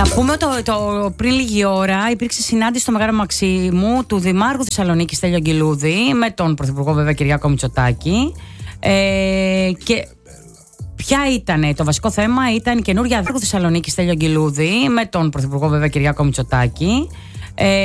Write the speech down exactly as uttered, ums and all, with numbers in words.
Να πούμε ότι το, το, πριν λίγη ώρα υπήρξε συνάντηση στο Μεγάρο Μαξίμου του Δημάρχου Θεσσαλονίκης Στέλιο Αγγελούδη με τον Πρωθυπουργό βέβαια Κυριάκο Μητσοτάκη. Ε, και ποια ήταν το βασικό θέμα? Ήταν η καινούργια Δημάρχου Θεσσαλονίκης Στέλιο Αγγελούδη με τον Πρωθυπουργό βέβαια Κυριάκο Μητσοτάκη. Ε,